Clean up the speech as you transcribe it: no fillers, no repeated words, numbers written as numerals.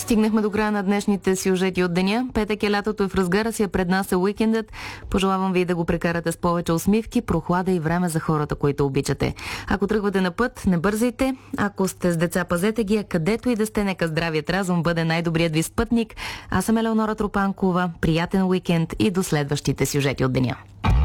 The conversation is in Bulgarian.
Стигнахме до края на днешните сюжети от деня. Петък е, лятото е в разгара си, а пред нас е уикендът. Пожелавам ви да го прекарате с повече усмивки, прохлада и време за хората, които обичате. Ако тръгвате на път, не бързайте. Ако сте с деца, пазете ги, а където и да сте, нека здравият разум бъде най-добрият ви спътник. Аз съм Елеонора Тропанкова. Приятен уикенд и до следващите сюжети от деня.